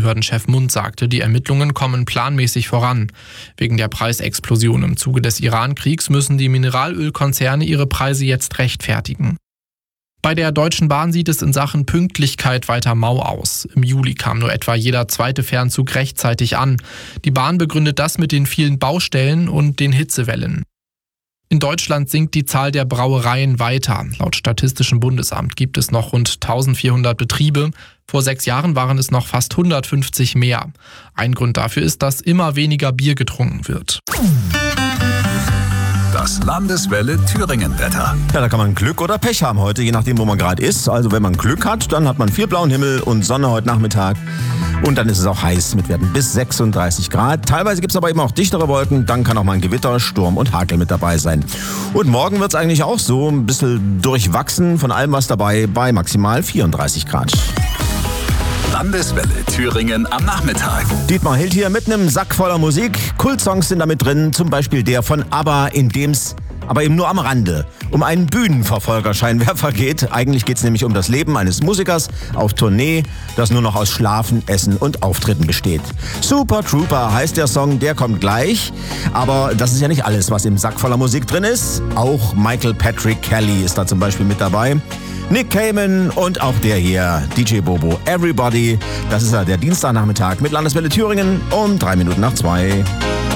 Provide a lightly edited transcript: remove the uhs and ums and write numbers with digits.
Energiebehördenchef Mund sagte, die Ermittlungen kommen planmäßig voran. Wegen der Preisexplosion im Zuge des Iran-Kriegs müssen die Mineralölkonzerne ihre Preise jetzt rechtfertigen. Bei der Deutschen Bahn sieht es in Sachen Pünktlichkeit weiter mau aus. Im Juli kam nur etwa jeder zweite Fernzug rechtzeitig an. Die Bahn begründet das mit den vielen Baustellen und den Hitzewellen. In Deutschland sinkt die Zahl der Brauereien weiter. Laut Statistischem Bundesamt gibt es noch rund 1400 Betriebe. Vor 6 Jahren waren es noch fast 150 mehr. Ein Grund dafür ist, dass immer weniger Bier getrunken wird. Das Landeswelle Thüringen-Wetter. Ja, da kann man Glück oder Pech haben heute, je nachdem, wo man gerade ist. Also wenn man Glück hat, dann hat man viel blauen Himmel und Sonne heute Nachmittag. Und dann ist es auch heiß mit Werten bis 36 Grad. Teilweise gibt es aber eben auch dichtere Wolken. Dann kann auch mal ein Gewitter, Sturm und Hagel mit dabei sein. Und morgen wird es eigentlich auch so ein bisschen durchwachsen von allem was dabei bei maximal 34 Grad. Landeswelle Thüringen am Nachmittag. Dietmar Hild hier mit einem Sack voller Musik. Kultsongs sind da mit drin, zum Beispiel der von ABBA, in dem's aber eben nur am Rande um einen Bühnenverfolgerscheinwerfer geht. Eigentlich geht es nämlich um das Leben eines Musikers auf Tournee, das nur noch aus Schlafen, Essen und Auftritten besteht. Super Trooper heißt der Song, der kommt gleich. Aber das ist ja nicht alles, was im Sack voller Musik drin ist. Auch Michael Patrick Kelly ist da zum Beispiel mit dabei. Nick Cayman und auch der hier, DJ Bobo, Everybody. Das ist ja der Dienstagnachmittag mit Landeswelle Thüringen um 3 Minuten nach 2.